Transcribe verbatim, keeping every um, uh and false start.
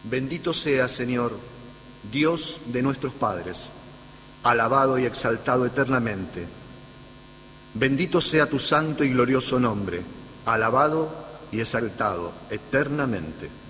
Bendito sea, Señor, Dios de nuestros padres, alabado y exaltado eternamente. Bendito sea tu santo y glorioso nombre, alabado y exaltado eternamente.